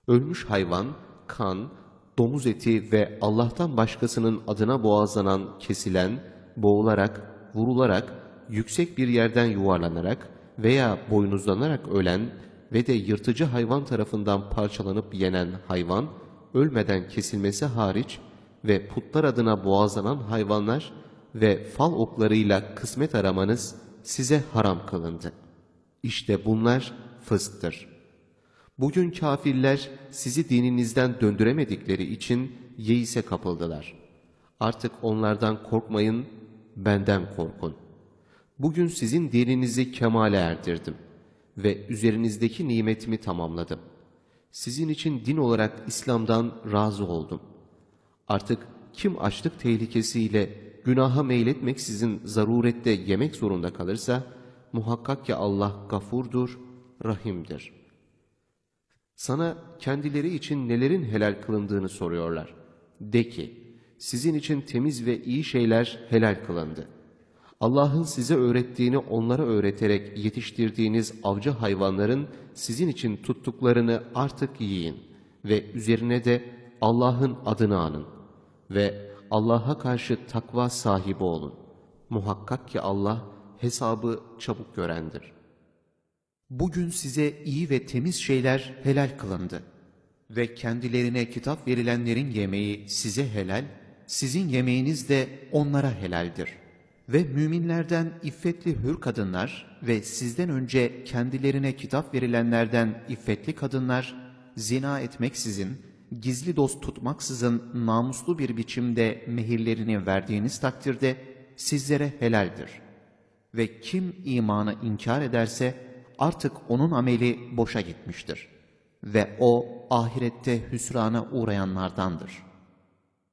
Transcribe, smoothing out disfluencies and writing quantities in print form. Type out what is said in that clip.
Ölmüş hayvan, kan, domuz eti ve Allah'tan başkasının adına boğazlanan, kesilen, boğularak, vurularak, yüksek bir yerden yuvarlanarak veya boynuzlanarak ölen ve de yırtıcı hayvan tarafından parçalanıp yenen hayvan, ölmeden kesilmesi hariç ve putlar adına boğazlanan hayvanlar ve fal oklarıyla kısmet aramanız size haram kılındı. İşte bunlar fısktır. Bugün kafirler sizi dininizden döndüremedikleri için yeise kapıldılar. Artık onlardan korkmayın, benden korkun. Bugün sizin dininizi kemale erdirdim ve üzerinizdeki nimetimi tamamladım. Sizin için din olarak İslam'dan razı oldum. Artık kim açlık tehlikesiyle günaha meyletmeksizin zarurette yemek zorunda kalırsa, muhakkak ki Allah gafurdur, rahimdir. Sana kendileri için nelerin helal kılındığını soruyorlar. De ki, sizin için temiz ve iyi şeyler helal kılındı. Allah'ın size öğrettiğini onlara öğreterek yetiştirdiğiniz avcı hayvanların sizin için tuttuklarını artık yiyin ve üzerine de Allah'ın adını anın ve Allah'a karşı takva sahibi olun. Muhakkak ki Allah hesabı çabuk görendir. Bugün size iyi ve temiz şeyler helal kılındı. Ve kendilerine kitap verilenlerin yemeği size helal, sizin yemeğiniz de onlara helaldir. Ve müminlerden iffetli hür kadınlar ve sizden önce kendilerine kitap verilenlerden iffetli kadınlar, zina etmeksizin, gizli dost tutmaksızın namuslu bir biçimde mehirlerini verdiğiniz takdirde sizlere helaldir. Ve kim imanı inkar ederse, artık onun ameli boşa gitmiştir ve o ahirette hüsrana uğrayanlardandır.